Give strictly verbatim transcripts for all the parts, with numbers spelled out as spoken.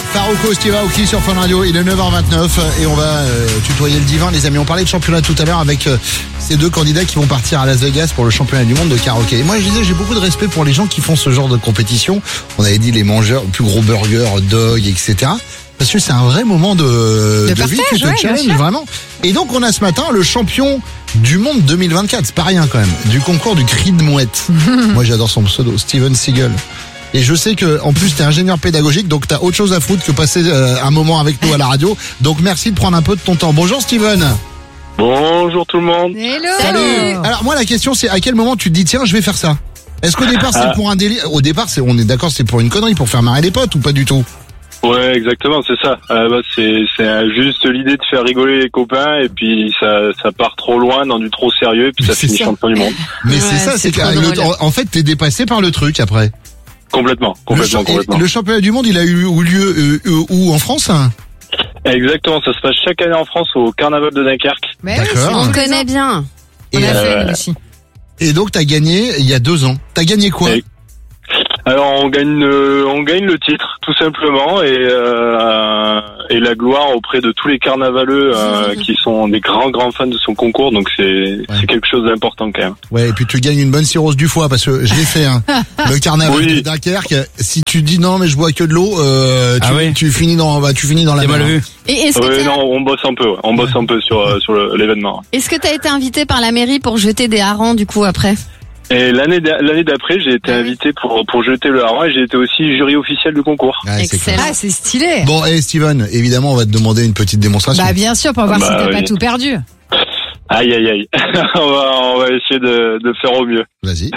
Farouko, Steve Aoki sur Fun Radio, il est neuf heures vingt-neuf et on va euh, tutoyer le divin les amis. On parlait de championnat tout à l'heure avec euh, ces deux candidats qui vont partir à Las Vegas pour le championnat du monde de karaoké. Et moi je disais, j'ai beaucoup de respect pour les gens qui font ce genre de compétition. On avait dit les mangeurs, plus gros burgers, hot dog, et cetera. Parce que c'est un vrai moment de, de, de partage, vie, tu te ouais, challenges vraiment. Et donc on a ce matin le champion du monde deux mille vingt-quatre, c'est pas rien quand même, du concours du cri de mouette. Moi j'adore son pseudo, Steven Seagal. Et je sais que en plus t'es ingénieur pédagogique, donc t'as autre chose à foutre que passer euh, un moment avec nous à la radio. Donc merci de prendre un peu de ton temps. Bonjour Steven. Bonjour tout le monde. Hello. Salut. Alors moi la question c'est à quel moment tu te dis tiens je vais faire ça. Est-ce qu'au départ c'est Ah. pour un délire? Au départ c'est on est d'accord c'est pour une connerie, pour faire marrer les potes ou pas du tout? Ouais, exactement, c'est ça. À la base, c'est c'est euh, juste l'idée de faire rigoler les copains et puis ça ça part trop loin dans du trop sérieux et puis ça C'est finit ça. champion du monde. Mais Ouais, c'est ça, c'est c'est trop que drôle. le- en fait t'es dépassé par le truc après. Complètement, Le, complètement, cha- complètement. le championnat du monde il a eu lieu euh, euh, où en France? Exactement, ça se passe chaque année en France au carnaval de Dunkerque. Mais oui, D'accord. c'est On tous les connaît ans. bien. On Et, a euh, fait nous aussi. Et donc t'as gagné il y a deux ans. T'as gagné quoi? Et- Alors on gagne euh, on gagne le titre tout simplement et euh, et la gloire auprès de tous les carnavaleux euh, qui sont des grands grands fans de son concours, donc c'est c'est quelque chose d'important quand même. Ouais, et puis tu gagnes une bonne cirrhose du foie parce que je l'ai fait hein. Le carnaval Oui. de Dunkerque, si tu dis non mais je bois que de l'eau, euh, tu, Ah oui. tu finis dans bah, tu finis dans la J'ai mal mer. vu. Et est-ce que Ouais, t'as- non, on bosse un peu, ouais. on bosse un peu sur euh, sur le- l'événement. est-ce que t'as été invité par la mairie pour jeter des harengs du coup après? Et l'année d'a- l'année d'après, j'ai été invité pour pour jeter le hareng et j'ai été aussi jury officiel du concours. Ouais, c'est Excellent. clair. Ah, c'est stylé. Bon, et Steven, évidemment, on va te demander une petite démonstration. Bah bien sûr, pour voir Bah, si t'as oui. pas tout perdu. Aïe aïe aïe. on va on va essayer de de faire au mieux. Vas-y.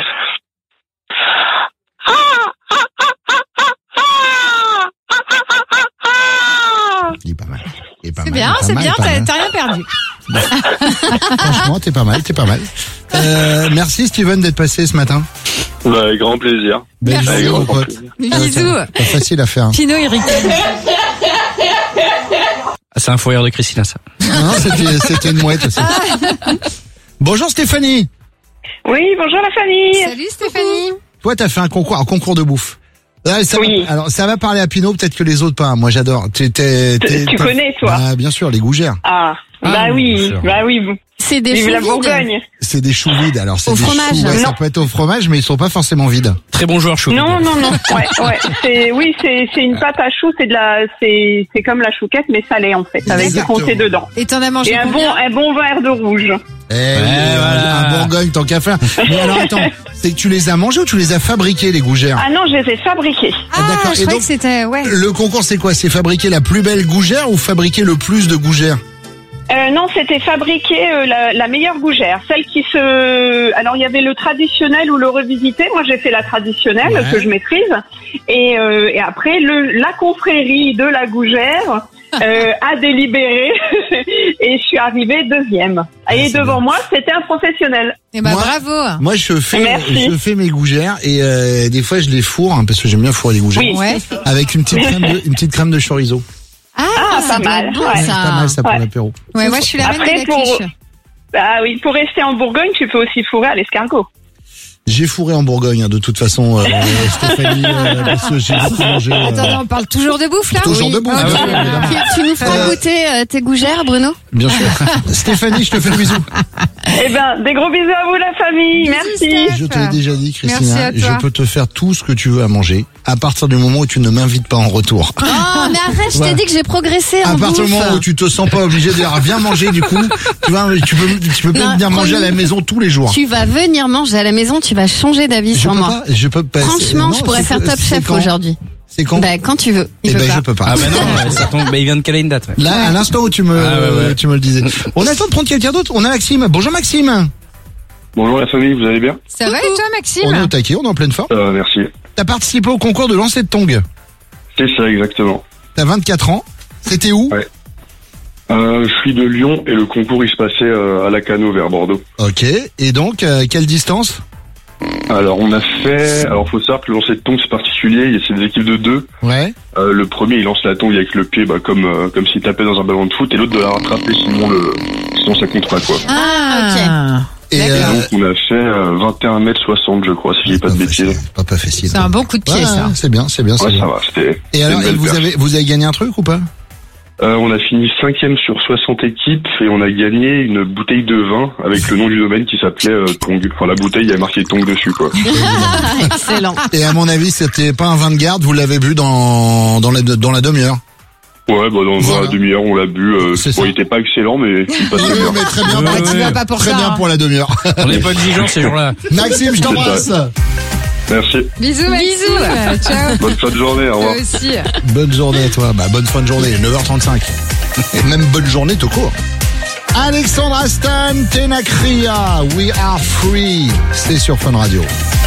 Il est pas mal. Il est pas C'est mal, bien, pas c'est mal, bien, pas t'as mal. t'as rien perdu. Franchement, t'es pas mal, t'es pas mal. Euh, merci Steven d'être passé ce matin. Bah, avec grand plaisir. Belle Merci. journée, mon Grand pote. plaisir. Bisous. Pas facile à faire. Pino et Ricard. Ah, c'est un fou rire de Christina, ça. Non, c'était, c'était une mouette aussi. Bonjour Stéphanie. Oui, bonjour la famille. Salut Stéphanie. Toi, t'as fait un concours, un concours de bouffe. Ah, ça Oui. va, alors, ça va parler à Pinot, peut-être que les autres pas. Moi, j'adore. T'es, t'es, t'es- Tu t'as- connais, toi? Bah, bien sûr, les gougères. Ah, Ah, bah bien oui, sûr. bah oui. C'est des Vive choux la vides. Bourgogne. C'est des choux vides. Alors, c'est Au des fromage. choux, ouais, ça Non. peut être au fromage, mais ils sont pas forcément vides. Très bon joueur, chou. Non, non, non. Ouais, ouais. C'est, oui, c'est, c'est une pâte à choux. C'est de la, c'est, c'est comme la chouquette, mais salée en fait, avec du Exactement. comté dedans. Et t'en as mangé Et un bon, combien? un bon verre de rouge. Eh oui, voilà. un Bourgogne, tant qu'à faire. Mais alors, attends, c'est que tu les as mangés ou tu les as fabriqués, les gougères? Ah non, je les ai fabriqués. Ah, d'accord. je Et croyais donc- que c'était, ouais. Le concours, c'est quoi? C'est fabriquer la plus belle gougère ou fabriquer le plus de gougères? Euh, non, c'était fabriquer euh, la, la meilleure gougère, celle qui se. Alors il y avait le traditionnel ou le revisité. Moi j'ai fait la traditionnelle Ouais. que je maîtrise, et, euh, et après le la confrérie de la gougère euh, a délibéré et je suis arrivée deuxième. Et c'est devant bien. moi c'était un professionnel. Eh ben, Moi- bravo. Moi, je fais, Merci. je fais mes gougères et euh, des fois, je les fourre, hein, parce que j'aime bien fourrer les gougères. Oui. Ouais. Avec une petite crème de, une petite crème de chorizo. Ah, Ah, ça pas doit mal, être bon, ouais. C'est pas mal, ça. ça, pour Ouais. l'apéro. Ouais, moi, je suis la reine Après, de la pour- quiche. Ah oui, pour rester en Bourgogne, tu peux aussi fourrer à l'escargot. J'ai fourré en Bourgogne, hein, de toute façon, euh, Stéphanie, euh, parce que j'ai beaucoup mangé. euh, Attendez, on parle toujours de bouffe là? Toujours de bouffe, Ah, bien ok. sûr, évidemment. Tu, tu nous feras Euh, goûter euh, tes gougères, Bruno? Bien sûr. Stéphanie, je te fais le bisou. Eh ben, des gros bisous à vous la famille. Bisous, Merci. Steph. Je te l'ai déjà dit, Merci Christina, à toi. je peux te faire tout ce que tu veux à manger, à partir du moment où tu ne m'invites pas en retour. Oh, mais arrête, je Ouais. t'ai dit que j'ai progressé en À partir du bouffe. moment où tu te sens pas obligé de dire viens manger du coup, tu vois, tu peux, tu peux pas Non, venir manger à la promis. maison tous les jours. Tu vas venir manger à la maison, tu vas changer d'avis Je sur peux moi. pas, je peux pas. c'est- Franchement, non, je pourrais c'est faire que- Top c'est Chef quand aujourd'hui. C'est quand? Bah, quand tu veux. Eh il peut ben, pas. je peux pas. Ah bah non, ça tombe, bah, il vient de caler une date, ouais. Là, à l'instant où tu me, Ah ouais, ouais. tu me le disais. On a le temps de prendre quelqu'un d'autre. On a Maxime. Bonjour Maxime. Bonjour la famille, vous allez bien? Ça va et toi, Maxime? On est au taquet, on est en pleine forme. Ça va, merci. T'as participé au concours de lancer de tongs. C'est ça exactement. T'as vingt-quatre ans. C'était où? Ouais. Euh, je suis de Lyon et le concours il se passait euh, à Lacanau vers Bordeaux. Ok. Et donc, euh, quelle distance? Alors on a fait, alors faut savoir que le lancer de tongs c'est particulier, il y a c'est des équipes de deux. Ouais. Euh, le premier il lance la tongue avec le pied, bah, comme euh, comme s'il tapait dans un ballon de foot, et l'autre doit la rattraper sinon le sinon ça compte pas quoi. Ah, Et, Et euh, donc, on a fait euh, vingt et un mètres soixante, je crois, si je dis pas de facile, bêtises. Pas pas facile. C'est un bon coup de pied, Ouais, ça. C'est bien, c'est bien, c'est Ouais, bien. ça va, c'était... Et alors, c'était et une vous belle avez, vous avez gagné un truc ou pas? Euh, on a fini cinquième sur soixante équipes et on a gagné une bouteille de vin avec le nom du domaine qui s'appelait euh, Tong. Enfin, la bouteille, il y a marqué Tong dessus, quoi. Excellent. Et à mon avis, c'était pas un vin de garde, vous l'avez bu dans, dans la, dans la demi-heure. Ouais, bah dans, Voilà. dans la demi-heure, on l'a bu. Euh, C'est bon, ça. il était pas excellent, mais il passait Oui, bien. mais très bien, Ouais, pour- Bah, tu ouais. vas pas pour très ça. bien hein. pour la demi-heure. On n'est pas exigeants ces jours-là. Maxime, je t'embrasse. Merci. Bisous, Maxime. Ciao. Bonne fin de journée, au revoir. Toi aussi. Bonne journée à toi. Bah, bonne fin de journée, neuf heures trente-cinq. Et même bonne journée tout court. Alexandra Stan, Tenakria, We Are Free. C'est sur Fun Radio.